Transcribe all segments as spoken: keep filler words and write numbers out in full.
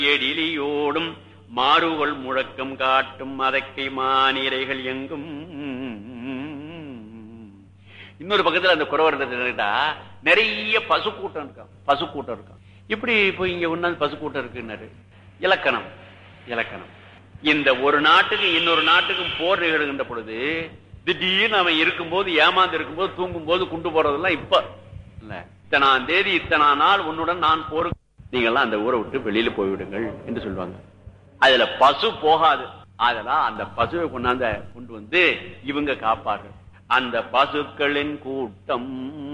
எழிலியோடும் மாறுகொள் முழக்கம் காட்டும் அதக்கை மானிரைகள் எங்கும். இன்னொரு பக்கத்துல அந்த குறவர்கிட்ட நிறைய பசு கூட்டம் இருக்கான், பசு கூட்டம் இருக்கான். இப்படி போய் இங்க ஒன்னாந்து பசு கூட்டம் இருக்குன்னாரு. இலக்கணம் இலக்கணம் இந்த ஒரு நாட்டுக்கு இன்னொரு நாட்டுக்கும் போர் நிகழ்கின்ற பொழுது திடீர்னு அவன் இருக்கும்போது, ஏமாந்து இருக்கும்போது, தூங்கும் போது குண்டு போறதெல்லாம் இப்ப இல்ல. இத்தனாம் தேதி இத்தனா நாள் உன்னுடன் நான் போருக்கு, நீங்கெல்லாம் அந்த ஊரை விட்டு வெளியில போய்விடுங்கள் என்று சொல்லுவாங்க. அதுல பசு போகாது. அதெல்லாம் அந்த பசுவை கொண்டாந்த கொண்டு வந்து இவங்க காப்பார்கள். அந்த பசுக்களின் கூட்டம்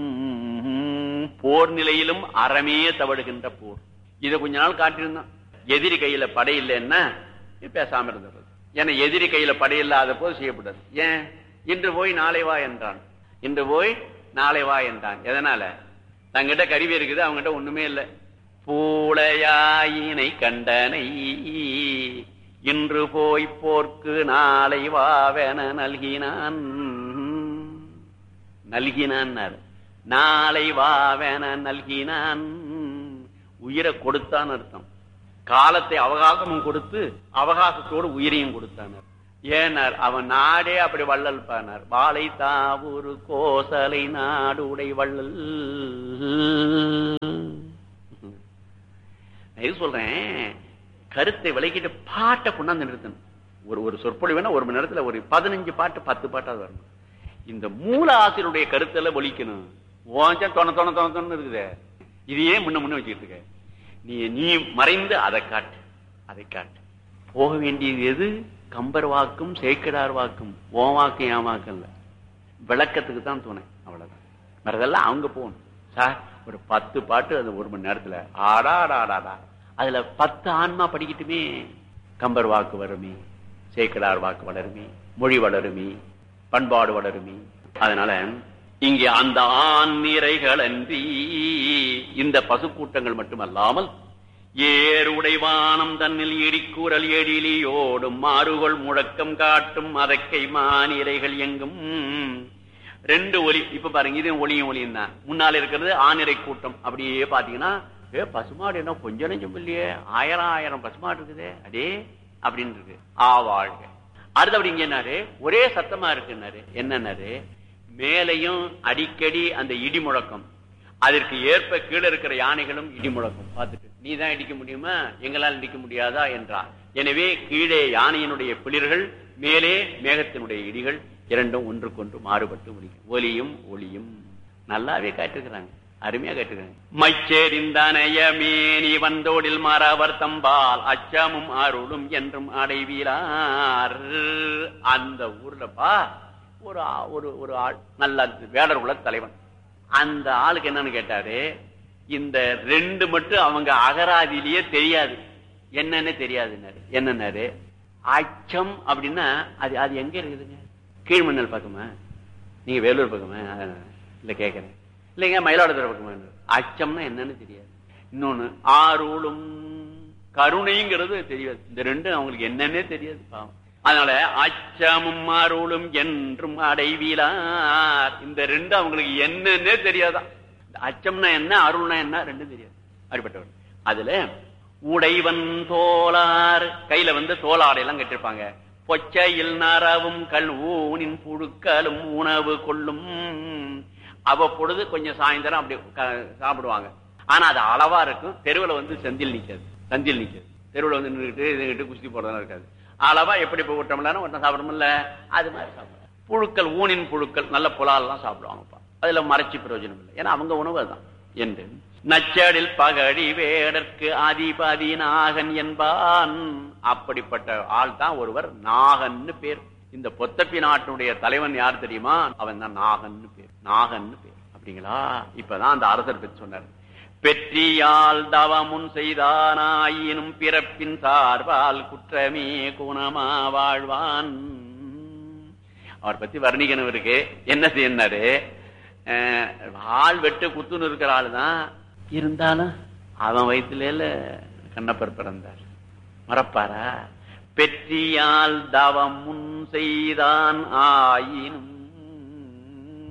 போர் நிலையிலும் அறமே தவடுகின்ற போர். இதை கொஞ்ச நாள் காட்டியிருந்தான். எதிரி கையில படை இல்லைன்னா பேசாம இருந்தது. ஏன்னா எதிரி கையில படை இல்லாத போது செய்யப்பட்டது. ஏன் இன்று போய் நாளை வா என்றான், இன்று போய் நாளை வா என்றான். எதனால? தங்கிட்ட கருவி இருக்குது, அவங்ககிட்ட ஒண்ணுமே இல்லை. பூளையாயினை கண்டனை இன்று போய் போர்க்கு நாளை வாவென நல்கினான். நல்கினான் நாளை வாவென நல்கினான். உயிரை கொடுத்தான் அர்த்தம். காலத்தை அவகாசமும் கொடுத்து அவகாசத்தோடு உயிரையும் கொடுத்தானர். ஏனார் அவன் நாடே அப்படி வள்ளல் பானார். வாழை தாவூரு கோசலை நாடு உடை வள்ளல். நான் சொல்றேன், கருத்தை விளக்கிட்டு பாட்டை கொண்டாந்து நிறுத்தணும். ஒரு ஒரு சொற்பொழிவுனா ஒரு மணி நேரத்துல ஒரு பதினஞ்சு பாட்டு பத்து பாட்டாவது வரணும். இந்த மூல ஆசிரியருடைய கருத்தெல்லாம் ஒழிக்கணும். ஓஞ்சம் தொண தொண தொண தொண்ணு இருக்குது. இதையே முன்ன முன்ன வச்சுக்கிட்டு இருக்க. நீ நீ மறைந்து அதை காட்டு, அதை காட்டு. போக வேண்டியது எது? கம்பர் வாக்கும் சேக்கிடார் வாக்கும். ஓ வாக்கும் என் வாக்கும் இல்ல. விளக்கத்துக்கு தான் துணை, அவ்வளவுதான். மறதெல்லாம் அவங்க போகணும். சார் ஒரு பத்து பாட்டு அது ஒரு மணி நேரத்துல ஆடாடாடாடா. அதுல பத்து ஆன்மா படிக்கட்டுமே. கம்பர் வாக்கு வருமே, சேக்கிடார் வாக்கு வளருமே, மொழி வளருமே, பண்பாடு வளருமே. அதனால இங்கே அந்த ஆண் நிறைகள் அன்றி இந்த பசுக்கூட்டங்கள் மட்டுமல்லாமல் ஏறுடைவானம் தன்னில் இடிக்கூறல் எழிலியோடும் மாறுகொள் முழக்கம் காட்டும் அதக்கை மானிரைகள் எங்கும். ரெண்டு ஒலி. இப்ப பாருங்க, இது ஒளியும் ஒளியும் தான். முன்னால இருக்கிறது ஆணிரை கூட்டம். அப்படியே பாத்தீங்கன்னா ஏ பசுமாடு என்ன கொஞ்சம் நெஞ்சம் இல்லையே, ஆயிரம் ஆயிரம் பசுமாடு இருக்குதே அடே அப்படின்னு இருக்கு. ஆவாழ்க. அடுத்து அப்படி இங்க என்னாரு, ஒரே சத்தமா இருக்குன்னாரு. என்னன்னாரு, மேலையும் அடிக்கடி அந்த இடி முழக்கம், அதற்கு ஏற்ப கீழே இருக்கிற யானைகளும் இடி முழக்கம் பார்த்துட்டு நீ தான் இடிக்க முடியுமா, எங்களால் இடிக்க முடியாதா என்றார். எனவே கீழே யானையினுடைய பிளிர்கள், மேலே மேகத்தினுடைய இடிகள், இரண்டும் ஒன்றுக்கொன்று மாறுபட்டு முடிக்கும். ஒலியும் ஒளியும் நல்லாவே காட்டிருக்கிறாங்க, அருமையா காட்டிருக்காங்க. மைச்சேரிந்தனைய மேனி வந்தோடில் மாறவர் தம்பால் அச்சமும் அருளும் என்றும் அடைவீரார். அந்த ஊர்லப்பா ஒரு ஒரு ஒரு ஆள் நல்ல வேடர் குல தலைவன். அந்த ஆளுக்கு என்னன்னு கேட்டாரு, இந்த ரெண்டு மட்டும் அவங்க அகராதியிலேயே தெரியாது, என்னன்னு தெரியாதுன்னாரு. என்னன்னாரு, அச்சம் அப்படின்னா அது அது எங்க இருக்குதுங்க? கீழ்மண்ணல் பக்கமா, நீங்க வேலூர் பக்கமா? இல்ல கேக்குறேன். இல்லைங்க மயிலாடுதுறை பக்கமா? அச்சம்னா என்னன்னு தெரியாது. இன்னொன்னு ஆருளும் கருணைங்கிறது தெரியாது. இந்த ரெண்டும் அவங்களுக்கு என்னன்னே தெரியாது பாவம். அதனால அச்சமும் அருளும் என்றும் அடைவீலார். இந்த ரெண்டு அவங்களுக்கு என்னன்னே தெரியாதான். அச்சம்னா என்ன, அருள்னா என்ன, ரெண்டும் தெரியாது. அப்படிப்பட்டவர். அதுல உடைவன் தோளார், கையில வந்து தோளாடை எல்லாம் கட்டிருப்பாங்க. பொச்சையில் நரவும் கல் ஊனின் புழுக்களும் உணவு கொள்ளும். அவ்வப்பொழுது கொஞ்சம் சாயந்தரம் அப்படி சாப்பிடுவாங்க. ஆனா அது அளவா இருக்கும். தெருவில் வந்து செந்தில் நிக்காது, சந்தில் நிக்காது. தெருவில் வந்து நின்றுட்டு இதுகிட்டு குஸ்தி போறதெல்லாம் இருக்காது. அளவா எப்படி போய் விட்டோம்னா ஒன்றும் சாப்பிடணும்ல, அது மாதிரி சாப்பிடுவாங்க. புழுக்கள், ஊனின் புழுக்கள், நல்ல புலாலெல்லாம் சாப்பிடுவாங்கப்பா. அதுல மறைச்சி பிரயோஜனம் இல்லை, ஏன்னா அவங்க உணவு அதுதான் என்று. நச்சடில் பகடி வேடற்கு அதிபதி நாகன் என்பான். அப்படிப்பட்ட ஆள் தான் ஒருவர், நாகன்னு பேர். இந்த பொத்தப்பி நாட்டினுடைய தலைவன் யார் தெரியுமா? அவன் தான் நாகன்னு பேர். நாகன்னு பேர். அப்படிங்களா? இப்பதான் அந்த அரசர் பற்றி சொன்னார். பெற்றியால் தவமுன் செய்தானாயினும் பிறப்பின் சார்பால் குற்றமே குணமா வாழ்வான். அவர் பத்தி வர்ணிக்கணும் இருக்கு. என்ன செய்யறாரு, ஆள் வெட்டு குத்துன்னு இருக்கிற ஆளுதான், இருந்தாலும் அவன் வயிற்றுல கண்ணப்பர் பிறந்தார். மறப்பாரா? பெற்றியால் தவமுன் செய்தான் ஆயினும்,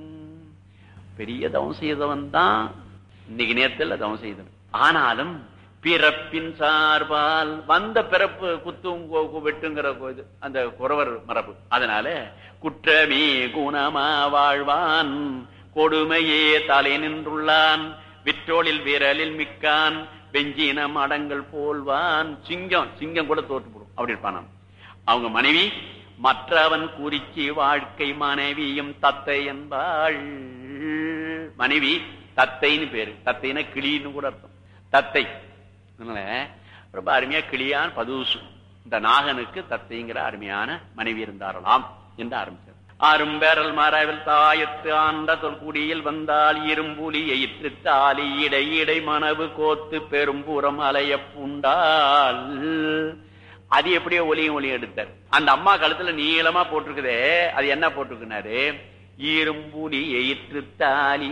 பெரிய தவம் செய்தவன் தான் இன்னைக்கு நேரத்தில் தவம் செய்தவன். ஆனாலும் பிறப்பின் சார்பால் வந்த பிறப்பு குத்தும் வெட்டுங்கிற அந்த குறவர் மரபு. அதனால குற்றமே குணமா வாழ்வான் கொடுமையே தலை நின்றுள்ளான் விற்றோளில் விரலில் மிக்கான் வெஞ்சினம் அடங்கள் போல்வான். சிங்கம் சிங்கம் கூட தோற்று போடும் அப்படி இருப்பான். அவங்க மனைவி மற்றவன் குறிச்சி வாழ்க்கை மனைவியும் தத்தை என்பாள். மனைவி தத்தைன்னு பேரு. தத்தைன்னா கிளின்னு கூட அர்த்தம். தத்தை ரொம்ப அருமையா கிளியான் பதுசு. இந்த நாகனுக்கு தத்தைங்கிற அருமையான மனைவி இருந்தாரலாம் என்று ஆரம்பிச்சார். அரும்பேரல் மரவில் தாயத்து ஆண்ட தொல்குடியில் வந்தால் இரும்புலி எயிற்று தாலி இடை இடை மனவு கோத்து பெரும்புறம் அலைய பூண்டால். அது எப்படியோ ஒலியும் ஒலியும் எடுத்தார். அந்த அம்மா கழுத்துல நீளமா போட்டிருக்குதே அது என்ன போட்டிருக்குனாரு? இரும்புலி எயிற்று தாலி.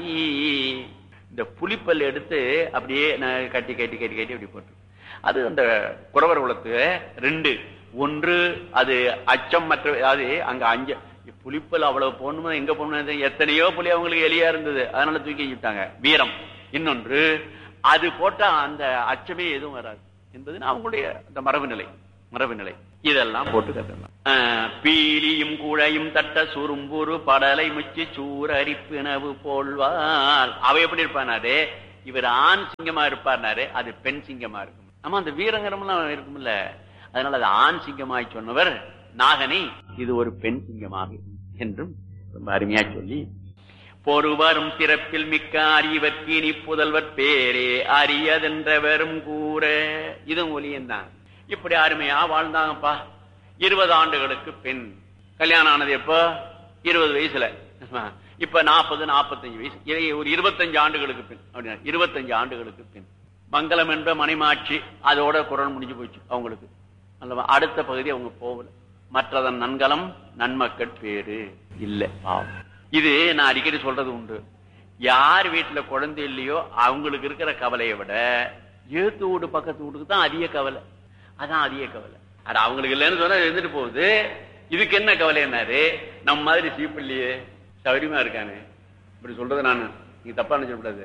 இந்த புலிப்பல் எடுத்து அப்படியே கட்டி கட்டி கட்டி கட்டி அப்படி போட்டு. அது அந்த குறவர் குலத்து ரெண்டு. ஒன்று அது அச்சம் மற்ற அது அங்க அஞ்ச புலிப்பல் அவ்வளவு போடணுமா எங்க போடணும்? எத்தனையோ புலி அவங்களுக்கு எலியா இருந்தது அதனால தூக்கி வச்சுட்டாங்க வீரம். இன்னொன்று அது போட்டா அந்த அச்சமே எதுவும் வராது என்பது அவங்களுடைய அந்த மரபு நிலை மரபு நிலை. இதெல்லாம் போட்டு கட்டலாம். பீலியும் குழையும் தட்ட சுரும்புரு படலை முச்சி சூரரிப்பினவு போல்வாள். அவ எப்படி இருப்பானாரு? இவர் ஆண் சிங்கமா இருப்பார்னாரு, அது பெண் சிங்கமா இருக்கும். ஆமா அந்த வீரங்கரம்லாம் இருக்கும்ல, அதனால அது ஆண் சிங்கமாய் சொன்னவர் நாகனை இது ஒரு பெண் சிங்கமாக என்றும் ரொம்ப அருமையா சொல்லி பொறுவரும் சிறப்பில் மிக்க அறிவர்க்கு இனி புதல்வர் பேரே அறியதென்றவரும் கூற. இதுவும் ஒலியந்தான். இப்படி அருமையா வாழ்ந்தாங்கப்பா. இருபது ஆண்டுகளுக்கு பெண் கல்யாணம் ஆனது எப்போ? இருபது வயசுல. இப்ப நாற்பது நாற்பத்தஞ்சு வயசு, ஒரு இருபத்தஞ்சு ஆண்டுகளுக்கு பெண் அப்படின்னா இருபத்தஞ்சு ஆண்டுகளுக்கு பெண். மங்களம் என்ற மணிமாட்சி அதோட குரல் முடிஞ்சு போச்சு அவங்களுக்கு. அடுத்த பகுதி அவங்க போகல. மற்றதன் நன்கலம் நன்மக்கள் பேரு இல்ல பாவம். இது நான் அடிக்கடி சொல்றது உண்டு. யார் வீட்டுல குழந்தை இல்லையோ அவங்களுக்கு இருக்கிற கவலையை விட ஏத்து வீடு பக்கத்து வீட்டுக்கு தான் அதிக கவலை. அதான் அதிக கவலை. அது அவங்களுக்கு இல்லைன்னு சொன்னா இருந்துட்டு போகுது. இதுக்கு என்ன கவலை என்னாரு? நம்ம மாதிரி சீப்பிள்ளையே சௌரியமா இருக்கானே இப்படி சொல்றது. நான் நீங்க தப்பா நினைச்சக்கூடாது.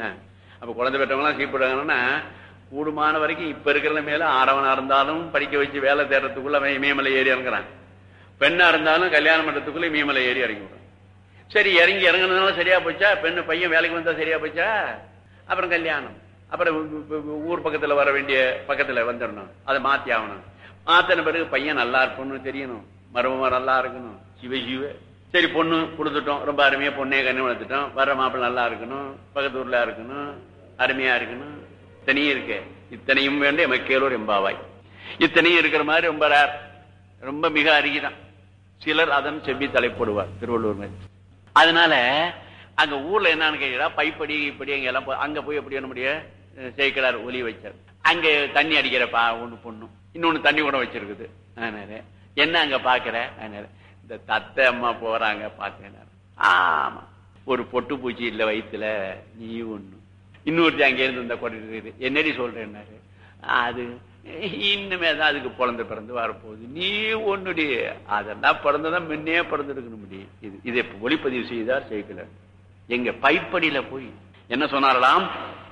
அப்ப குழந்தை பெற்றவங்களாம் சீப்பிடுறாங்கன்னா கூடுமான வரைக்கும் இப்ப இருக்கிற மேல ஆடவனா இருந்தாலும் படிக்க வச்சு வேலை தேடுறதுக்குள்ள இமயமலை ஏறி இறங்குறான். பெண்ணா இருந்தாலும் கல்யாணம் பண்றதுக்குள்ள இமயமலை ஏறி இறங்கிடுறான். சரி இறங்கி இறங்குனதுனால சரியா போச்சா? பெண்ணு பையன் வேலைக்கு வந்தா சரியா போச்சா? அப்புறம் கல்யாணம், அப்புறம் ஊர் பக்கத்துல வர வேண்டிய பக்கத்துல வந்துடணும். அதை மாத்தி ஆகணும். மாத்தின பிறகு பையன் நல்லா இருக்கணும்னு தெரியணும், மருமமா நல்லா இருக்கணும். சிவ சிவ சரி பொண்ணு கொடுத்துட்டோம், ரொம்ப அருமையா பொண்ணைய கண்ணு வளர்த்துட்டோம். வர்ற மாப்பிள்ள நல்லா இருக்கணும், பக்கத்து ஊர்ல இருக்கணும், அருமையா இருக்கணும். இத்தனையும் இருக்கு. இத்தனையும் வேண்டிய மக்களோர் எம்பாவாய். இத்தனையும் இருக்கிற மாதிரி ரொம்ப ரேர், ரொம்ப மிக அருகிதான். சிலர் அதன் செவ்வி தலைப்படுவார் திருவள்ளூர் மாதிரி. அதனால அங்க ஊர்ல என்னன்னு கேட்டா பைப்படி இப்படி அங்க எல்லாம் அங்க போய் எப்படி பண்ண முடிய சேர்க்கிறார் ஒலி வச்சார். அங்க தண்ணி அடிக்கிறப்பா ஒண்ணு பொண்ணு, இன்னொன்னு தண்ணி கூட வச்சிருக்குது. அதனால என்ன அங்க பாக்குற? அதனால இந்த தத்தை அம்மா போறாங்க பாக்க. ஆமா ஒரு பொட்டு பூச்சி இல்ல வயிற்றுல, நீ ஒண்ணு. இன்னொருத்தி அங்க இருந்து இந்த கொண்டு என்னடி சொல்றேன்னாரு. அது இன்னுமே தான் அதுக்கு பிறந்து பிறந்து வரப்போகுது. நீ ஒண்ணுடி அதெல்லாம் பிறந்ததான் முன்னே பிறந்திருக்கணும் முடி. இது இதை ஒளிப்பதிவு செய்தார் சேர்க்கல. எங்க பைப்படியில போய் என்ன சொன்னாரலாம்?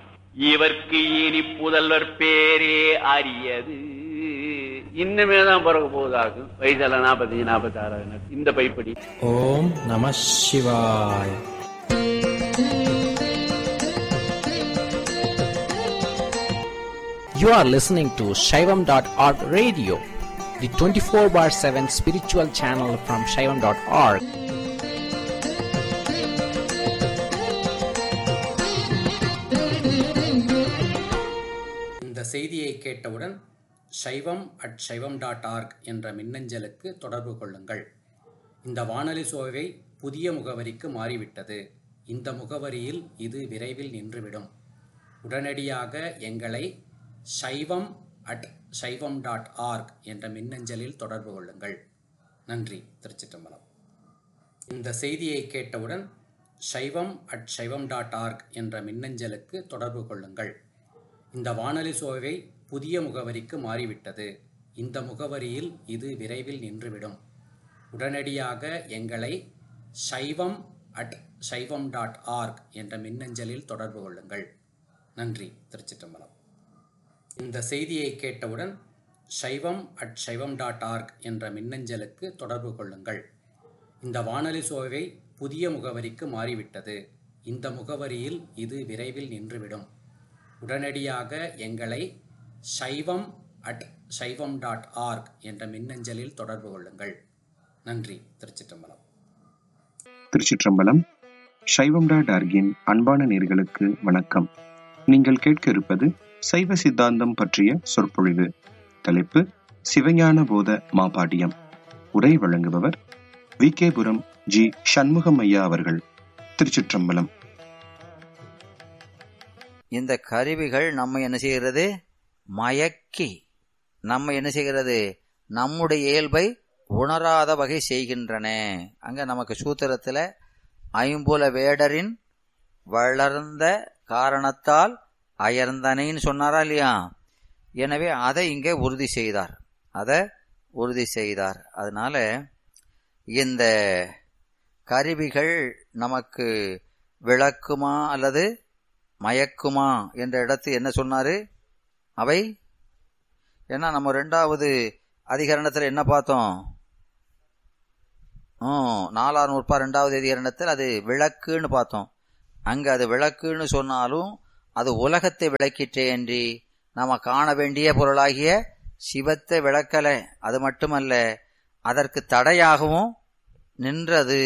இவர்க்கு இனி புதல்வர் பேரே அறியது. இன்னுமே தான் பிறகு போகுதாகும். வயசுல நாற்பத்தஞ்சு நாற்பத்தி ஆறாவது இந்த பைப்படி. ஓம் நம சிவாய். You are listening to Shaivam dot org radio, the twenty-four bar seven spiritual channel from Shaivam dot org. இந்த செய்தியை கேட்டவுடன் சைவம் அட் சைவம் டாட் ஆர்க் என்ற மின்னஞ்சலுக்கு தொடர்பு கொள்ளுங்கள். இந்த வானொலி சோவை புதிய முகவரிக்கு மாறிவிட்டது. இந்த முகவரியில் இது விரைவில் நின்றுவிடும். உடனடியாக எங்களை சைவம் அட் சைவம் டாட் ஆர்க் என்ற மின்னஞ்சலில் தொடர்பு கொள்ளுங்கள். நன்றி. திருச்சிற்றம்பலம். இந்த செய்தியை கேட்டவுடன் சைவம் அட் சைவம் டாட் ஆர்க் என்ற மின்னஞ்சலுக்கு தொடர்பு கொள்ளுங்கள். இந்த வானொலி சோவை புதிய முகவரிக்கு மாறிவிட்டது. இந்த முகவரியில் இது விரைவில் நின்றுவிடும். உடனடியாக எங்களை சைவம் அட் சைவம் டாட் ஆர்க் என்ற மின்னஞ்சலில் தொடர்பு கொள்ளுங்கள். நன்றி. திருச்சிற்றம்பலம். இந்த செய்தியை கேட்டவுடன் சைவம் அட் சைவம் டாட் ஆர்க் என்ற மின்னஞ்சலுக்கு தொடர்பு கொள்ளுங்கள். இந்த வானொலி சோவை புதிய முகவரிக்கு மாறிவிட்டது. இந்த முகவரியில் இது விரைவில் நின்றுவிடும். உடனடியாக எங்களை சைவம் அட் சைவம் டாட் ஆர்க் என்ற மின்னஞ்சலில் தொடர்பு கொள்ளுங்கள். நன்றி. திருச்சிற்றம்பலம். திருச்சிற்றம்பலம். சைவம் டாட் ஆர்கின் அன்பான நேயர்களுக்கு வணக்கம். நீங்கள் கேட்க இருப்பது சைவ சித்தாந்தம் பற்றிய சொற்பொழிவு. தலைப்பு சிவஞான போத மாபாடியம். உரை வழங்குபவர் வி கே புரம் ஜி சண்முகம் ஐயா அவர்கள். திருச்சிற்றம்பலம். இந்த கருவிகள் நம்ம என்ன செய்கிறது? மயக்கி நம்ம என்ன செய்கிறது? நம்முடைய இயல்பை உணராத வகை செய்கின்றன. அங்க நமக்கு சூத்திரத்தில் ஐம்புல வேடரின் வளர்ந்த காரணத்தால் அயர்ந்தனைன்னு சொன்னாரா இல்லையா? எனவே அதை இங்கே உறுதி செய்தார். அதை உறுதி செய்தார். அதனால இந்த கருவிகள் நமக்கு விளக்குமா அல்லது மயக்குமா என்ற இடத்து என்ன சொன்னாரு? அவை ஏன்னா நம்ம ரெண்டாவது அதிகரணத்தில் என்ன பார்த்தோம்? நாலாறு நூற்பா ரெண்டாவது அதிகரணத்தில் அது விளக்குன்னு பார்த்தோம். அங்க அது விளக்குன்னு சொன்னாலும் அது உலகத்தை விளக்கிற்றே என்று நாம காண வேண்டிய பொருளாகிய சிவத்தை விளக்கலை. அது மட்டுமல்ல, அதற்கு தடையாகவும் நின்றது.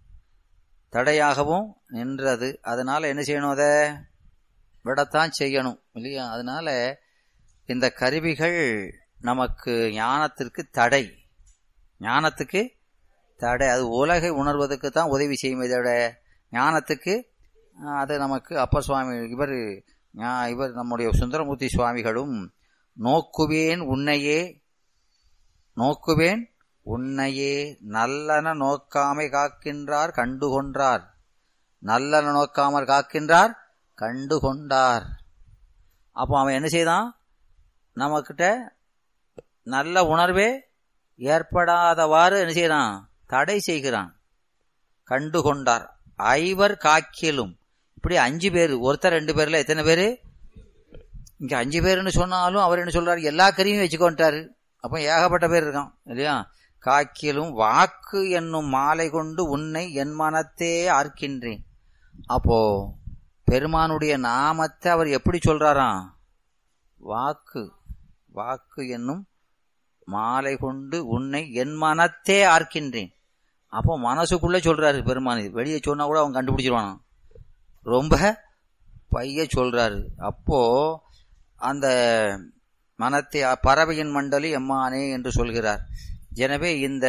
தடையாகவும் நின்றது. அதனால என்ன செய்யணும்? அதை விடத்தான் செய்யணும் இல்லையா? அதனால இந்த கருவிகள் நமக்கு ஞானத்திற்கு தடை. ஞானத்துக்கு தடை. அது உலகை உணர்வதற்கு தான் உதவி செய்யும். இதோட ஞானத்துக்கு அது நமக்கு அப்பர் சுவாமி இவர் இவர் நம்முடைய சுந்தரமூர்த்தி சுவாமிகளும் நோக்குவேன் உன்னையே நோக்குவேன் உன்னையே நல்லன நோக்காமை காக்கின்றார் கண்டுகொன்றார். நல்லன நோக்காமற் காக்கின்றார் கண்டுகொண்டார். அப்போ அவன் என்ன செய்தான்? நம்மக்கிட்ட நல்ல உணர்வே ஏற்படாதவாறு என்ன செய்யறான்? தடை செய்கிறான். கண்டுகொண்டார். ஐவர் காக்கிலும். இப்படி அஞ்சு பேர், ஒருத்தர் ரெண்டு பேர்ல எத்தனை பேரு? இங்க அஞ்சு பேருன்னு சொன்னாலும் அவர் என்ன சொல்றாரு? எல்லா கருவியும் வச்சுக்கொண்டாரு. அப்ப ஏகப்பட்ட பேர் இருக்கான் இல்லையா? காக்கிலும் வாக்கு என்னும் மாலை கொண்டு உன்னை என் மனத்தே ஆர்க்கின்றேன். அப்போ பெருமானுடைய நாமத்தை அவர் எப்படி சொல்றாராம்? வாக்கு வாக்கு என்னும் மாலை கொண்டு உன்னை என் மனத்தே ஆர்க்கின்றேன். அப்போ மனசுக்குள்ள சொல்றாரு பெருமான். வெளியே சொன்னா கூட அவன் கண்டுபிடிச்சிருவானா? ரொம்ப பைய சொல்றாரு. அப்போ அந்த மனத்தை பறவையின் மண்டலி எம்மானே என்று சொல்கிறார். எனவே இந்த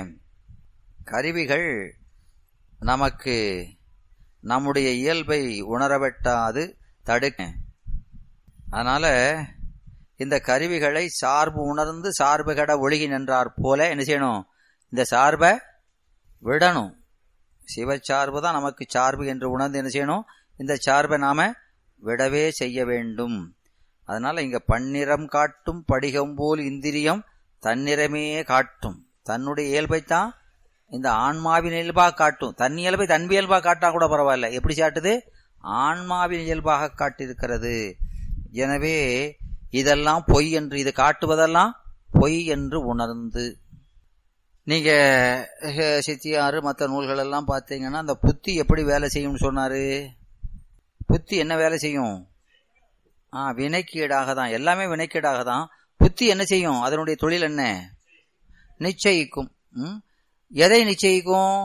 கருவிகள் நமக்கு நம்முடைய இயல்பை உணரவெட்டாது தடுக்க. அதனால இந்த கருவிகளை சார்பு உணர்ந்து சார்பு கட ஒழுகி நின்றார் போல என்ன செய்யணும்? இந்த சார்பை விடணும். சிவச்சார்பு தான் நமக்கு சார்பு என்று உணர்ந்து என்ன செய்யணும்? இந்த சார்பை நாம விடவே செய்ய வேண்டும். அதனால இங்க பன்னிறம் காட்டும் படிகம் போல் இந்திரியம் தன்னிறமே காட்டும். தன்னுடைய இயல்பைத்தான் இந்த ஆன்மாவின் இயல்பாக காட்டும். தன் இயல்பை தன் இயல்பாக காட்டா கூட பரவாயில்ல. எப்படி காட்டுது? ஆன்மாவின் இயல்பாக காட்டியிருக்கிறது. எனவே இதெல்லாம் பொய் என்று, இது காட்டுவதெல்லாம் பொய் என்று உணர்ந்து, நீங்க சித்தியாறு மற்ற நூல்கள் எல்லாம் பார்த்தீங்கன்னா அந்த புத்தி எப்படி வேலை செய்யும்னு சொன்னாரு? புத்தி என்ன வேலை செய்யும்? ஆ வினைக்கீடாக தான். எல்லாமே வினைக்கீடாக தான். புத்தி என்ன செய்யும்? அதனுடைய தொழில் என்ன? நிச்சயிக்கும். ம் எதை நிச்சயிக்கும்?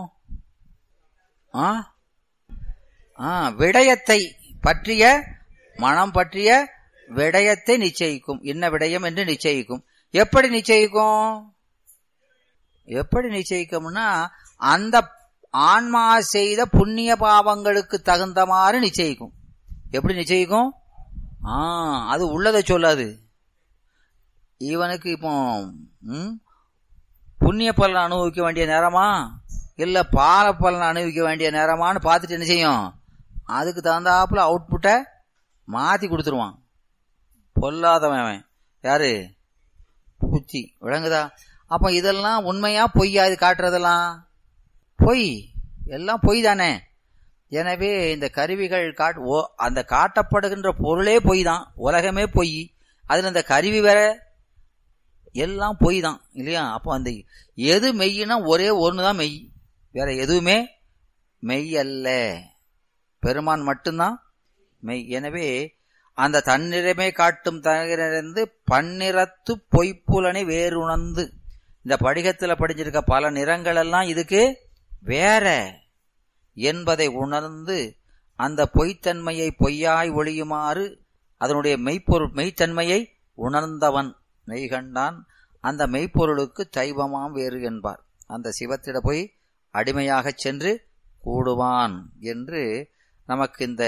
ஆ விடயத்தை பற்றிய, மனம் பற்றிய விடயத்தை நிச்சயிக்கும். என்ன விடயம் என்று நிச்சயிக்கும். எப்படி நிச்சயிக்கும்? எப்படி நிச்சயிக்கும்னா அந்த ஆன்மா செய்த புண்ணிய பாவங்களுக்கு தகுந்த மாதிரி நிச்சயிக்கும். எப்படி நிச்சயிக்கும்? ஆ அது உள்ளதை சொல்லாது. இவனுக்கு இப்போ ம் புண்ணிய பலனை அனுபவிக்க வேண்டிய நேரமா இல்ல பால பலனை அனுபவிக்க வேண்டிய நேரமானு பார்த்துட்டு என்ன செய்யும்? அதுக்கு தகுந்தாப்புல அவுட்புட்டை மாத்தி கொடுத்துருவான். பொல்லாதவன் யாரு? புத்தி. விளங்குதா? அப்ப இதெல்லாம் உண்மையா பொய்யா? இது காட்டுறதெல்லாம் பொய். எல்லாம் பொய் தானே. எனவே இந்த கருவிகள் காட்டு அந்த காட்டப்படுகின்ற பொருளே பொய் தான். உலகமே பொய். அதுல இந்த கருவி வேற, எல்லாம் பொய் தான் இல்லையா? அப்போ அந்த எது மெய்னா ஒரே ஒண்ணுதான் மெய், வேற எதுவுமே மெய் அல்ல, பெருமான் மட்டும்தான் மெய். எனவே அந்த தன்னிறமே காட்டும் தகிரந்து பன்னிறத்து பொய்ப்புலனை வேறுணர்ந்து, இந்த படிகத்துல படிச்சிருக்க பல நிறங்கள் எல்லாம் இதுக்கு வேற என்பதை உணர்ந்து அந்த பொய்த்தன்மையை பொய்யாய் ஒளியுமாறு அதனுடைய மெய்ப்பொருள் மெய்த்தன்மையை உணர்ந்தவன் மெய்கண்டான் அந்த மெய்ப்பொருளுக்கு தெய்வமாம் வேறு என்பார். அந்த சிவத்திட போய் அடிமையாகச் சென்று கூடுவான் என்று நமக்கு இந்த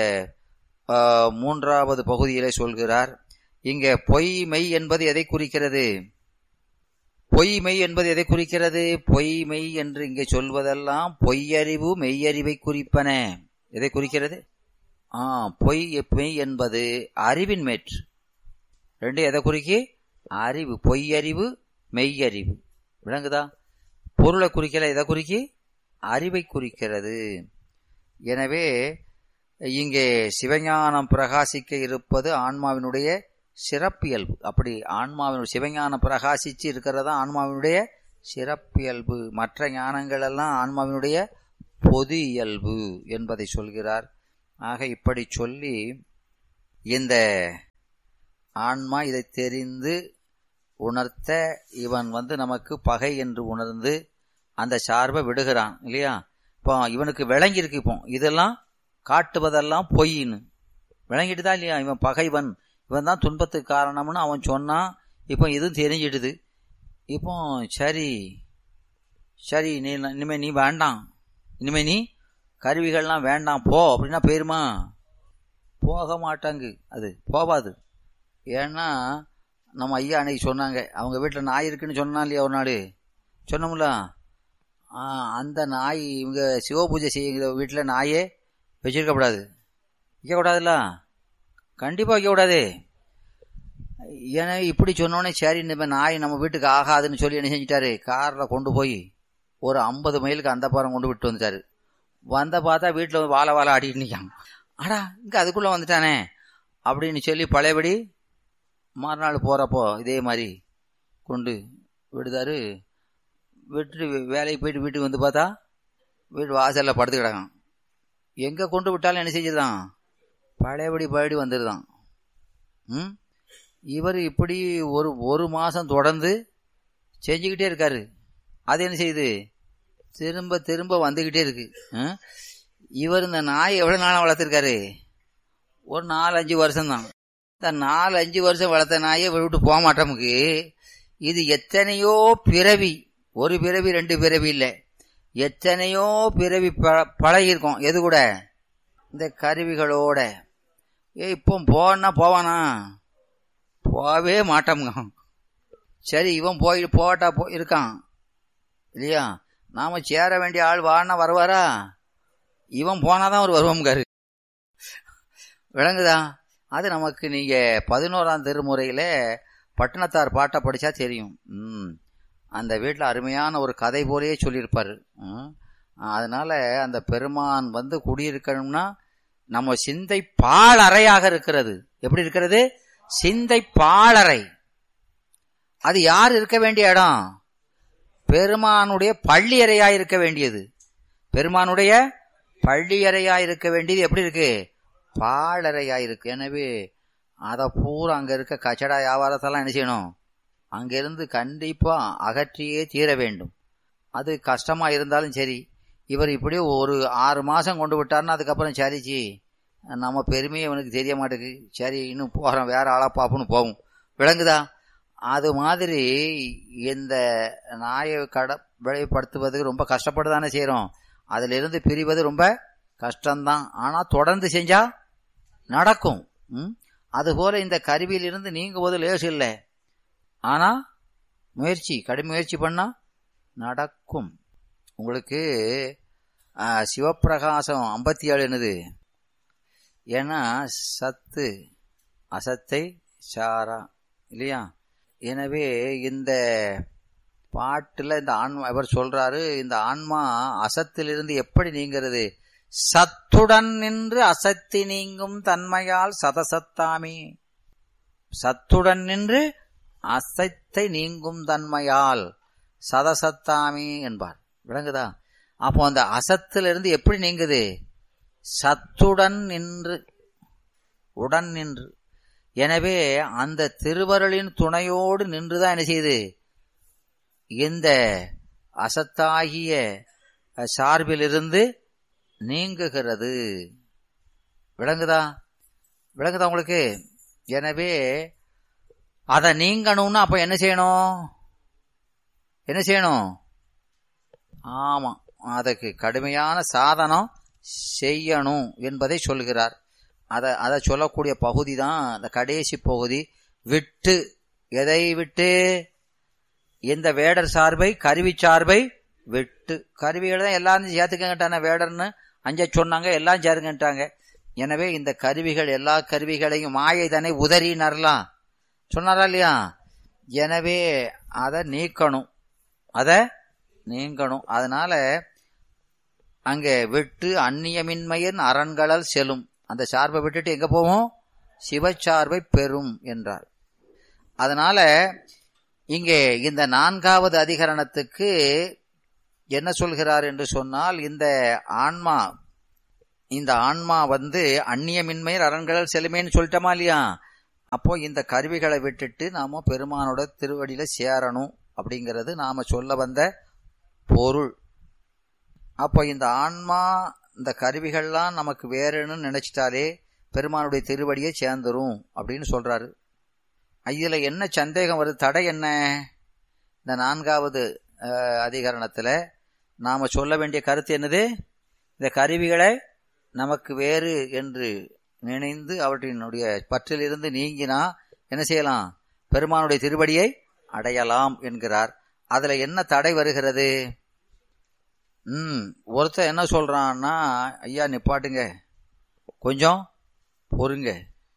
மூன்றாவது பகுதியிலே சொல்கிறார். இங்கே பொய் மெய் என்பது எதை குறிக்கிறது? பொய் மெய் என்பது எதை குறிக்கிறது? பொய் மெய் என்று இங்கே சொல்வதெல்லாம் பொய்யறிவு மெய்யறிவை குறிப்பன. எதை குறிக்கிறது? ஆ பொய் மெய் என்பது அறிவின் மேற்று. ரெண்டு எதை குறிக்கி? அறிவு, பொய்யறிவு மெய்யறிவு. விளங்குதா? பொருளை குறிக்கல, எதை குறிக்கி? அறிவை குறிக்கிறது. எனவே இங்கே சிவஞானம் பிரகாசிக்க இருப்பது ஆன்மாவினுடைய சிறப்பியல்பு. அப்படி ஆன்மாவினுடைய சிவஞானம் பிரகாசிச்சு இருக்கிறதா ஆன்மாவினுடைய சிறப்பியல்பு. மற்ற ஞானங்கள் எல்லாம் ஆன்மாவினுடைய பொது இயல்பு என்பதை சொல்கிறார். ஆக இப்படி சொல்லி இந்த ஆன்மா இதை தெரிந்து உணர்த்த இவன் வந்து நமக்கு பகை என்று உணர்ந்து அந்த சார்பை விடுகிறான் இல்லையா? இப்போ இவனுக்கு விளங்கியிருக்கு, இப்போ இதெல்லாம் காட்டுவதெல்லாம் பொய்ன்னு விளங்கிட்டு தான் இல்லையா? இவன் பகைவன், இவன் தான் துன்பத்துக்கு காரணம்னு அவன் சொன்னான். இப்போ இதுவும் தெரிஞ்சிடுது. இப்போ சரி சரி நீ இனிமே நீ வேண்டாம், இனிமே நீ கருவிகள்லாம் வேண்டாம் போ அப்படின்னா போயிருமா? போக மாட்டாங்க, அது போவாது. ஏன்னா நம்ம ஐயா அன்னைக்கு சொன்னாங்க, அவங்க வீட்டில் நாய் இருக்குன்னு சொன்னா இல்லையா ஒரு நாள் சொன்னோம்ல, அந்த நாய் இவங்க சிவபூஜை செய்யுங்கிற வீட்டில் நாயே வச்சிருக்கக்கூடாது, வைக்கக்கூடாதுல்ல, கண்டிப்பாக வைக்கக்கூடாது. ஏன்னா இப்படி சொன்னோடனே சரி இந்த நாய் நம்ம வீட்டுக்கு ஆகாதுன்னு சொல்லி என்ன செஞ்சிட்டாரு, காரில் கொண்டு போய் ஒரு ஐம்பது மைலுக்கு அந்த பாரம் கொண்டு விட்டு வந்துட்டாரு. வந்த பார்த்தா வீட்டில் வாழை வாழை ஆடிட்டு நிற்கான். ஆடா இங்கே அதுக்குள்ளே வந்துட்டானே அப்படின்னு சொல்லி பழையபடி மறுநாள் போகிறப்போ இதே மாதிரி கொண்டு விடுதாரு. விட்டு வேலைக்கு போயிட்டு வீட்டுக்கு வந்து பார்த்தா வீட்டு வாசலில் படுத்து கிடக்கான். எங்கே கொண்டு விட்டாலும் என்ன செஞ்சுதான் பழையபடி பழையபடி வந்துடுதான். ம் இவர் இப்படி ஒரு ஒரு மாதம் தொடர்ந்து செஞ்சுக்கிட்டே இருக்காரு. அது என்ன செய்யுது, திரும்ப திரும்ப வந்துக்கிட்டே இருக்கு. இவர் இந்த நாய் எவ்வளோ நாளாக வளர்த்துருக்காரு, ஒரு நாலு அஞ்சு வருஷம்தான். இந்த நாலு அஞ்சு வருஷம் வளர்த்த நாயை விட்டு போக மாட்டோமுக்கு. இது எத்தனையோ பிறவி, ஒரு பிறவி ரெண்டு பிறவி இல்லை, எத்தனையோ பிறவி ப பழகிருக்கோம். எது கூட? இந்த கருவிகளோட. ஏ இப்போ போனா போவானா? போவே மாட்டோமுங்க. சரி இவன் போய் போட்டா போ இருக்கான் இல்லையா? நாம சேர வேண்டிய ஆள் வானா வருவாரா? இவன் போனாதான் அவர் வருவோம்காரு. விளங்குதா? அது நமக்கு நீங்க பதினோராம் திருமுறையில பட்டினத்தார் பாட்டை படிச்சா தெரியும். ம் அந்த வீட்டில் அருமையான ஒரு கதை போலேயே சொல்லியிருப்பாரு. அதனால அந்த பெருமான் வந்து குடியிருக்கணும்னா நம்ம சிந்தை பாழறையாக இருக்கிறது. எப்படி இருக்கிறது? சிந்தை பாழறை. அது யார் இருக்க வேண்டிய இடம்? பெருமானுடைய பள்ளியறையாய் இருக்க வேண்டியது. பெருமானுடைய பள்ளியறையாய் இருக்க வேண்டியது எப்படி இருக்கு? பாழறையாய் இருக்கு. எனவே அதை பூரா அங்க இருக்க கச்சடா வியாபாரத்தெல்லாம் என்ன செய்யணும், அங்கிருந்து கண்டிப்பா அகற்றியே தீர வேண்டும். அது கஷ்டமா இருந்தாலும் சரி. இவர் இப்படியே ஒரு ஆறு மாசம் கொண்டு விட்டார்னா அதுக்கப்புறம் சரிச்சி நம்ம பெருமையை இவனுக்கு தெரிய மாட்டேங்குது, சரி இன்னும் போறோம் வேற ஆளா பாப்புன்னு போகும். விளங்குதா? அது மாதிரி இந்த நாயை கட விளைவுபடுத்துவதுக்கு ரொம்ப கஷ்டப்பட்டுதானே செய்யறோம். அதுல இருந்து பிரிவது ரொம்ப கஷ்டம்தான். ஆனா தொடர்ந்து செஞ்சா நடக்கும். ம் அதுபோல இந்த கருவியிலிருந்து நீங்குவது லேசு இல்லை. ஆனா முயற்சி, கடும் முயற்சி பண்ணா நடக்கும். உங்களுக்கு சிவப்பிரகாசம் ஐம்பத்தி ஏழு என்னது? ஏன்னா சத்து அசத்தை சாரா இல்லையா? எனவே இந்த பாட்டுல இந்த ஆன்மா இவர் சொல்றாரு, இந்த ஆன்மா அசத்திலிருந்து எப்படி நீங்கிறது? சத்துடன் நின்று அசத்தி நீங்கும் தன்மையால் சதசத்தாமே. சத்துடன் நின்று அசத்தை நீங்கும் தன்மையால் சதசத்தாமி என்பார். விளங்குதா? அப்போ அந்த அசத்திலிருந்து எப்படி நீங்குது? சத்துடன் நின்று, உடன் நின்று. எனவே அந்த திருவருளின் துணையோடு நின்றுதான் என்ன செய்யுது? இந்த அசத்தாகிய சார்பிலிருந்து நீங்குகிறது. விளங்குதா? விளங்குதா உங்களுக்கு? எனவே அதை நீங்கணும்னா அப்ப என்ன செய்யணும்? என்ன செய்யணும்? ஆமா, அதுக்கு கடுமையான சாதனம் செய்யணும் என்பதை சொல்கிறார். அதை அதை சொல்லக்கூடிய பகுதி தான் அந்த கடைசி பகுதி. விட்டு, எதை விட்டு? இந்த வேடர் சார்பை, கருவி சார்பை விட்டு. கருவிகளை தான் எல்லாரும் சேர்த்துக்கட்டான, வேடர்னு அஞ்ச சொன்னாங்க, எல்லாம் சேருங்கட்டாங்க. எனவே இந்த கருவிகள், எல்லா கருவிகளையும் மாயை தானே உதறினர்லாம் சொன்னாரா இல்லையா? எனவே அதை நீக்கணும், அதை நீங்கணும். அதனால அங்கே விட்டு அந்நியமின்மையின் அரண்களல் செல்லும். அந்த சார்பை விட்டுட்டு எங்க போவோம்? சிவச்சார்பை பெறும் என்றார். அதனால இங்கே இந்த நான்காவது அதிகரணத்துக்கு என்ன சொல்கிறார் என்று சொன்னால், இந்த ஆன்மா இந்த ஆன்மா வந்து அந்நியமின்மையில் அரண்களல் செல்லுமேன்னு சொல்லிட்டோமா இல்லையா? அப்போ இந்த கருவிகளை விட்டுட்டு நாம பெருமானோட திருவடியில சேரணும் அப்படிங்கிறது நாம சொல்ல வந்த பொருள். அப்போ இந்த ஆன்மா, இந்த கருவிகள்லாம் நமக்கு வேறுன்னு நினைச்சிட்டாலே பெருமானுடைய திருவடியை சேர்ந்துரும் அப்படின்னு சொல்றாரு. இதுல என்ன சந்தேகம் வருது? தடை என்ன? இந்த நான்காவது அதிகரணத்துல நாம சொல்ல வேண்டிய கருத்து என்னது? இந்த கருவிகளை நமக்கு வேறு என்று நினைந்து அவற்றினுடைய பற்றிலிருந்து நீங்கினா என்ன செய்யலாம்? பெருமானுடைய திருவடியை அடையலாம் என்கிறார். அதுல என்ன தடை வருகிறது? ம் ஒருத்தர் என்ன சொல்றான்னா, ஐயா நிப்பாட்டுங்க, கொஞ்சம் பொறுங்க,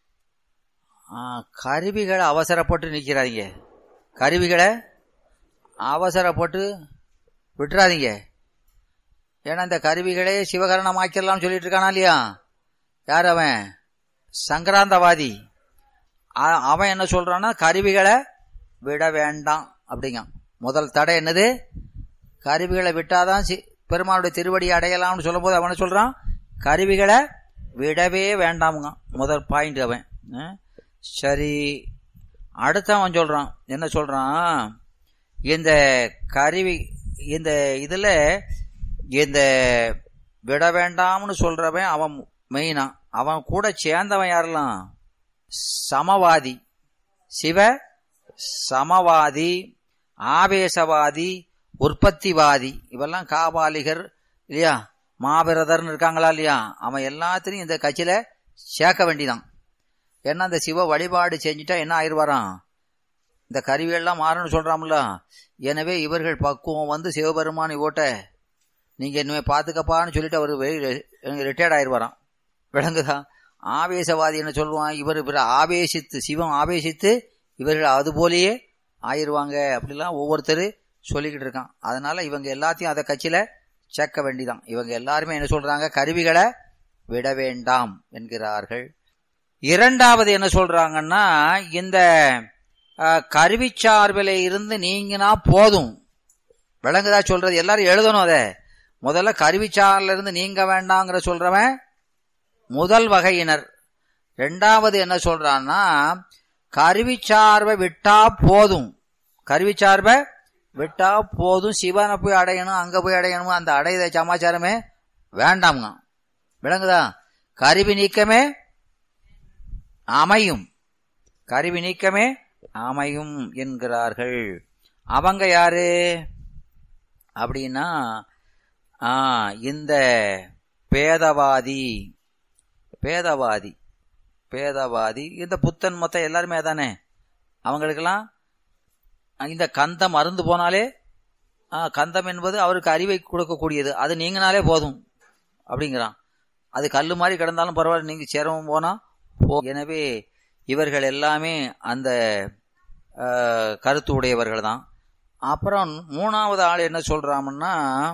கருவிகளை அவசரப்பட்டு நிற்கிறாதீங்க, கருவிகளை அவசரப்பட்டு விட்டுறாதீங்க. ஏன்னா இந்த கருவிகளே சிவகரணமாக்கிடலாம் சொல்லிட்டு இருக்கானா இல்லையா? யார் அவன்? சங்கராந்தவாதி. அவன் என்ன சொல்றான்னா, கருவிகளை விட வேண்டாம் அப்படிங்க. முதல் தடை என்னது? கருவிகளை விட்டாதான் பெருமானுடைய திருவடி அடையலாம்னு சொல்லும் போது அவன் சொல்றான், கருவிகளை விடவே வேண்டாமுங்க. முதல் பாயிண்ட் அவன். சரி, அடுத்தவன் சொல்றான், என்ன சொல்றான்? இந்த கருவி, இந்த இதுல இந்த விட வேண்டாம்னு சொல்றவன் அவன் மெயினா. அவன் கூட சேர்ந்தவன் யாரெல்லாம்? சமவாதி, சிவ சமவாதி, ஆவேசவாதி, உற்பத்திவாதி, இவெல்லாம் காபாலிகர் இல்லையா, மாபிரதர்னு இருக்காங்களா இல்லையா? அவன் எல்லாத்திலையும் இந்த கட்சியில சேர்க்க வேண்டிதான். ஏன்னா இந்த சிவ வழிபாடு செஞ்சுட்டா என்ன ஆயிடுவாராம்? இந்த கருவியெல்லாம் மாறணும்னு சொல்றாம்ல. எனவே இவர்கள் பக்குவம் வந்து சிவபெருமானி ஓட்ட நீங்க இனிமே பாத்துக்கப்பான்னு சொல்லிட்டு அவர் ரிட்டையர்ட் ஆயிடுவாராம். விளங்குதா? ஆவேசவாதி என்ன சொல்லுவான்? இவர் இவர் ஆவேசித்து, சிவம் ஆவேசித்து இவர்கள் அது போலேயே ஆயிடுவாங்க அப்படிலாம் ஒவ்வொருத்தர் சொல்லிக்கிட்டு இருக்கான். அதனால இவங்க எல்லாத்தையும் அதை கட்சியில சேர்க்க வேண்டிதான். இவங்க எல்லாருமே என்ன சொல்றாங்க? கருவிகளை விட வேண்டாம் என்கிறார்கள். இரண்டாவது என்ன சொல்றாங்கன்னா, இந்த கருவி சார்பில இருந்து நீங்கினா போதும். விளங்குதா சொல்றது? எல்லாரும் எழுதணும். அதை முதல்ல கருவி சார்பில இருந்து நீங்க வேண்டாங்கிற சொல்றவன் முதல் வகையினர். ரெண்டாவது என்ன சொல்றான்னா, கருவி சார்பை விட்டா போதும், கருவி சார்பை விட்டா போதும், சிவனை போய் அடையணும், அங்க போய் அடையணும், அந்த அடையத சமாச்சாரமே வேண்டாம்ங்க. விளங்குதா? கருவி நீக்கமே அமையும், கருவி நீக்கமே அமையும் என்கிறார்கள். அவங்க யாரு அப்படின்னா, இந்த பேதவாதி, பேதவாதி பேதவாதி இந்த புத்தன் மொத்தம் எல்லாருமே தானே. அவங்களுக்கெல்லாம் இந்த கந்தம் அருந்து போனாலே, கந்தம் என்பது அவருக்கு அறிவை கொடுக்கக்கூடியது, அது நீங்கினாலே போதும் அப்படிங்கிறான். அது கல்லு மாதிரி கிடந்தாலும் பரவாயில்ல, நீங்க சேரவும் போனா போ. எனவே இவர்கள் எல்லாமே அந்த கருத்து உடையவர்கள் தான். அப்புறம் மூணாவது ஆள் என்ன சொல்றாங்கன்னா,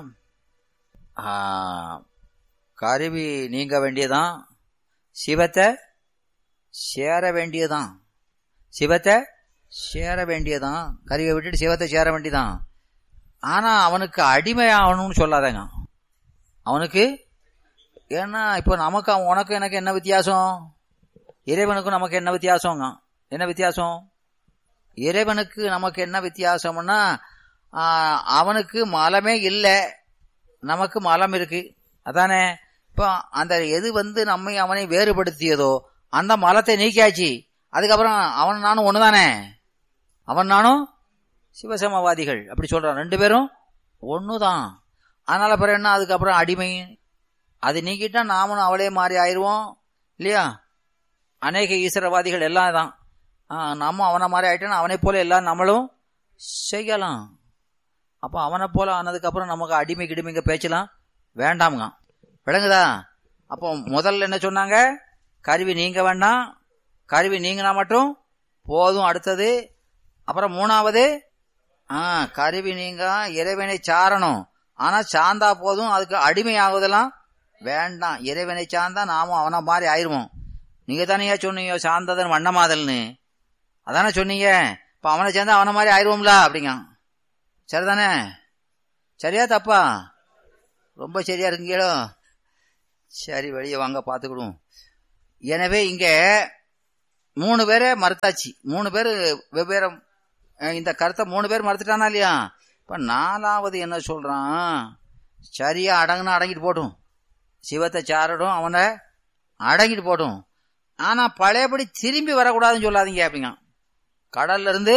கருவி நீங்க வேண்டியதான், சிவத்தை சேர வேண்டியதான். சிவத்தை சேர வேண்டியதான். கருவியை விட்டுட்டு சிவத்தை சேர வேண்டியதான். ஆனா அவனுக்கு அடிமை ஆகணும்னு சொல்லாதங்க. அவனுக்கு ஏன்னா இப்ப நமக்கு உனக்கு எனக்கு என்ன வித்தியாசம்? இறைவனுக்கும் நமக்கு என்ன வித்தியாசங்க? என்ன வித்தியாசம்? இறைவனுக்கு நமக்கு என்ன வித்தியாசம்னா அவனுக்கு மலமே இல்லை, நமக்கு மலம் இருக்கு. அதானே? இப்போ அந்த எது வந்து நம்மை அவனை வேறுபடுத்தியதோ அந்த மலத்தை நீக்கியாச்சு. அதுக்கப்புறம் அவன் நானும் ஒண்ணுதானே. அவன் நானும் சிவசமவாதிகள் அப்படி சொல்றான். ரெண்டு பேரும் ஒண்ணுதான். அதனால பிறகு என்ன? அதுக்கப்புறம் அடிமை. அது நீக்கிட்டா நாமளும் அவளே மாறி ஆயிடுவோம் இல்லையா? அநேக ஈஸ்வரவாதிகள் எல்லாம் தான். நம்ம அவனை மாதிரி ஆயிட்டோன்னா அவனை போல எல்லாம் நம்மளும் செய்யலாம். அப்போ அவனை போல ஆனதுக்கப்புறம் நமக்கு அடிமை கிடிமைங்க பேச்சலாம் வேண்டாமுங்க. விளங்குதா? அப்போ முதல்ல என்ன சொன்னாங்க? கருவி நீங்க வேண்டாம், கருவி நீங்கினா மட்டும் போதும். அடுத்தது அப்புறம் மூணாவது ஆ கருவி நீங்க இறைவனை சாரணும். ஆனா சார்ந்தா போதும், அதுக்கு அடிமை ஆகுதெல்லாம் வேண்டாம். இறைவனை சார்ந்தா நாமும் அவனை மாதிரி ஆயிருவோம். நீங்க தானே சொன்னீங்க சார்ந்ததன் வண்ணமாதல்னு, அதானே சொன்னீங்க. இப்ப அவனை சேர்ந்தா அவனை மாதிரி ஆயிருவோம்ல அப்படிங்க. சரிதானே? சரியா தப்பா? ரொம்ப சரியா இருக்கீங்களோ? சரி, வெளியே வாங்க பார்த்துக்கிடுவோம். எனவே இங்க மூணு பேரை மறுத்தாச்சு. மூணு பேர் வெவ்வேறு இந்த கருத்தை மூணு பேர் மறுத்துட்டானா இல்லையா? இப்ப நாலாவது என்ன சொல்றான்? சரியா அடங்குனா அடங்கிட்டு போட்டும், சிவத்தை சாரடும், அவனை அடங்கிட்டு போட்டும். ஆனா பழையபடி திரும்பி வரக்கூடாதுன்னு சொல்லாதீங்க அப்படிங்க. கடல்ல இருந்து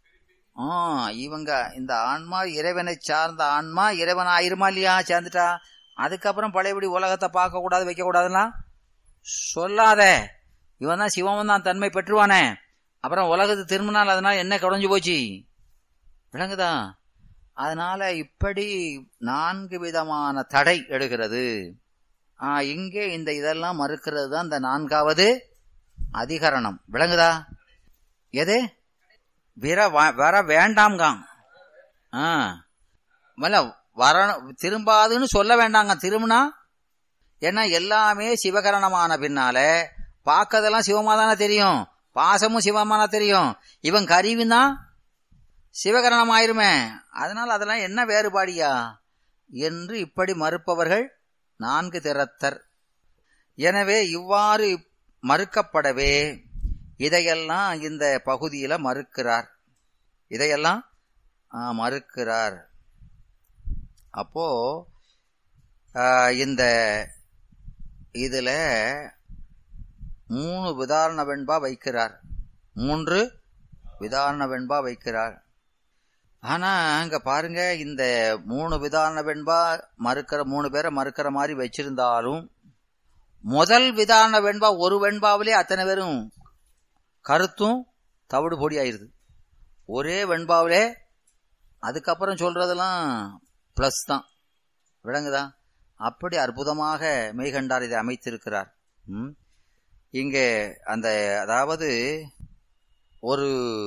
இவங்க இந்த ஆன்மா இறைவனை சார்ந்த ஆன்மா இறைவன் ஆயிருமா இல்லையா? சேர்ந்துட்டா அதுக்கப்புறம் பழையபடி உலகத்தை பார்க்க கூடாது, வைக்க கூடாதுன்னா சொல்லாத. இவன் தான் சிவன் தான் தன்மை பெற்றுவானே. அப்புறம் உலகத்து திரும்பினால் அதனால என்ன குறைஞ்சு போச்சு? விளங்குதா? அதனால இப்படி நான்கு விதமான தடை எடுக்கிறது. ஆஹ் இங்கே இந்த இதெல்லாம் மறுக்கிறது தான் இந்த நான்காவது அதிகரணம். விளங்குதா? எது விர வர வேண்டாம்ங்க. ஆஹ் வர திரும்பாதுன்னு சொல்ல வேண்டாங்க. திரும்பினா ஏன்னா எல்லாமே சிவகரணமான பின்னால பார்க்கறதெல்லாம் சிவமா தானே தெரியும், பாசமும் சிவமான தெரியும். இவன் கருவினா சிவகரணம் ஆயிருமே. அதனால அதெல்லாம் என்ன வேறுபாடியா என்று இப்படி மறுப்பவர்கள் நான்கு திறத்தர். எனவே இவ்வாறு மறுக்கப்படவே இதையெல்லாம் இந்த பகுதியில மறுக்கிறார். இதையெல்லாம் மறுக்கிறார். அப்போ இந்த இதுல மூணு விதாரண வெண்பா வைக்கிறார், மூன்று விதாரண வெண்பா வைக்கிறார். ஆனா அங்க பாருங்க, இந்த மூணு விதாரண வெண்பா மறுக்கிற மூணு பேரை மறுக்கிற மாதிரி வச்சிருந்தாலும் முதல் விதாரண வெண்பா ஒரு வெண்பாவிலே அத்தனை பேரும் கருத்தும் தவிடு பொடி ஆயிருது. ஒரே வெண்பாவிலே அதுக்கப்புறம் சொல்றதெல்லாம் பிளஸ் தான். விளங்குதா? அப்படி அற்புதமாக மெய்கண்டார் இதை அமைத்திருக்கிறார். ம் இங்கே அந்த அதாவது ஒரு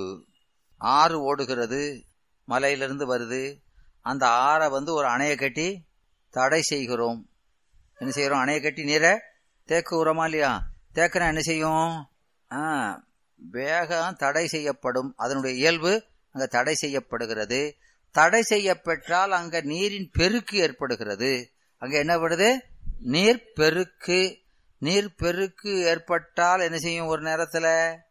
ஆறு ஓடுகிறது, மலையிலிருந்து வருது. அந்த ஆறை வந்து ஒரு அணையை கட்டி தடை செய்கிறோம். என்ன செய்யறோம்? அணையை கட்டி நீரை தேக்குறோமா இல்லையா? தேக்குனா என்ன செய்யும்? ஆஹ் வேகம் தடை செய்யப்படும். அதனுடைய இயல்பு அங்க தடை செய்யப்படுகிறது. தடை செய்யப்பெற்றால் அங்க நீரின் பெருக்கு ஏற்படுகிறது. அங்க என்ன படுது? நீர் பெருக்கு. நீர் பெருக்கு ஏற்பட்டால் என்ன செய்யும்? ஒரு நேரத்துல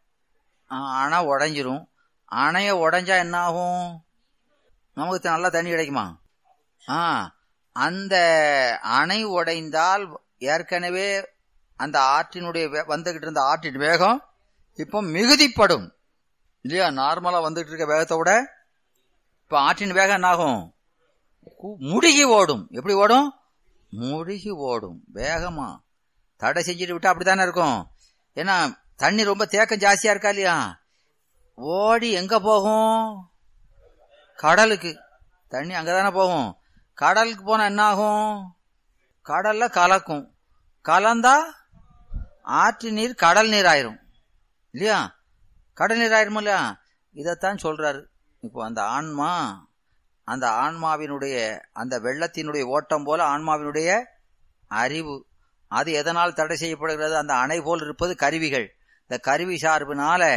அணை உடைஞ்சிரும். அணைய உடைஞ்சா என்ன ஆகும்? நமக்கு நல்லா தண்ணி கிடைக்குமா? ஆஹ் அந்த அணை உடைந்தால் ஏற்கனவே அந்த ஆற்றினுடைய வந்துகிட்டு இருந்த ஆற்றின் வேகம் இப்போ மிகுதிப்படும் இல்லையா? நார்மலா வந்துட்டு இருக்க வேகத்தை விட இப்ப ஆற்றின் வேகம் என்ன ஆகும்? முடுகி ஓடும். எப்படி ஓடும்? முடுகி ஓடும் வேகமா. தடை செஞ்சுட்டு விட்டா அப்படித்தானே இருக்கும். ஏன்னா தண்ணி ரொம்ப தேக்கம் ஜாஸ்தியா இருக்கா இல்லையா? ஓடி எங்க போகும்? கடலுக்கு. தண்ணி அங்கதானே போகும். கடலுக்கு போனா என்ன ஆகும்? கடல்ல கலக்கும். கலந்தா ஆற்று நீர் கடல் நீர் ஆயிரும் இல்லையா? கடல் நீர் ஆயிரும் இல்லையா? இதத்தான் சொல்றாரு. இப்போ அந்த ஆன்மா, அந்த ஆன்மாவினுடைய அந்த வெள்ளத்தினுடைய ஓட்டம் போல ஆன்மாவினுடைய அறிவு, அது எதனால் தடை செய்யப்படுகிறது? அந்த அணை போல் இருப்பது கருவிகள். இந்த கருவி சார்பினால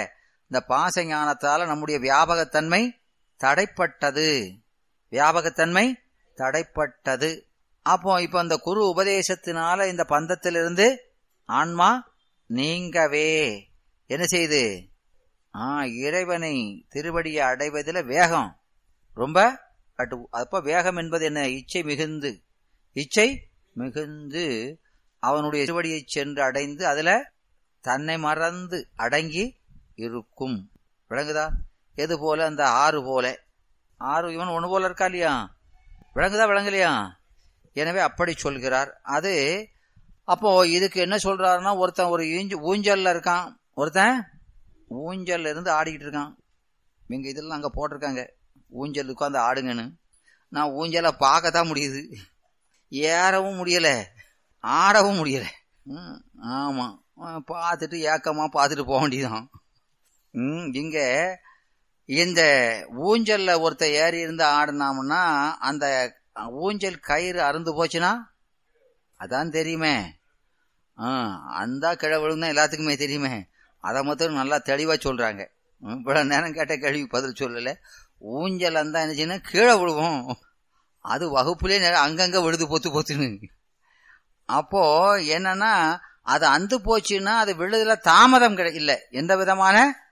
இந்த பாச ஞானத்தால நம்முடைய வியாபகத்தன்மை தடைப்பட்டது. வியாபகத்தன்மை தடைப்பட்டது. அப்போ இப்ப அந்த குரு உபதேசத்தினால இந்த பந்தத்திலிருந்து ஆன்மா நீங்கவே என்ன செய்யுது? ஆஹ் இறைவனை திருவடியை அடைவதில் வேகம் ரொம்ப கட்டு. அப்ப வேகம் என்பது என்ன? இச்சை மிகுந்து, இச்சை மிகுந்து அவனுடைய திருவடியை சென்று அடைந்து அதுல தன்னை மறந்து அடங்கி இருக்கும். விளங்குதா? எது போல? அந்த ஆறு போல. ஆறு இவன் ஒண்ணு போல இருக்கா இல்லையா? விளங்குதா விளங்கலையா? எனவே அப்படி சொல்கிறார். அது அப்போ இதுக்கு என்ன சொல்றாருன்னா, ஒருத்தன் ஒரு ஊஞ்சல்ல இருக்கான், ஒருத்தன் ஊஞ்சல்ல இருந்து ஆடிக்கிட்டு இருக்கான். இங்க இதெல்லாம் அங்க போட்டிருக்காங்க ஊஞ்சல் உட்காந்து ஆடுங்கன்னு. நான் ஊஞ்சலை பார்க்கத்தான் முடியுது, ஏறவும் முடியல, ஆடவும் முடியல. ம் ஆமா, பார்த்துட்டு ஏக்கமா பார்த்துட்டு போக வேண்டியதான். ம் இங்க இந்த ஊஞ்சல்ல ஒருத்த ஏறி இருந்து ஆடினாம்னா அந்த ஊஞ்சல் கயிறு அறுந்து போச்சுன்னா அதான் தெரியுமே. ஆஹ் அந்த கிழவழும் எல்லாத்துக்குமே தெரியுமே. அதை மட்டும் நல்லா தெளிவா சொல்றாங்க. இவ்வளவு நேரம் கேட்ட கேள்வி பதில் சொல்லல. ஊஞ்சல் அந்த என்னச்சுன்னா கீழே விழுவோம், அது வகுப்புலே அங்கங்க விழுது பொத்து பொத்துன்னு. அப்போ என்னன்னா அது அந்து போச்சுன்னா அது விழுதுல தாமதம் இல்லை, எந்த விதமான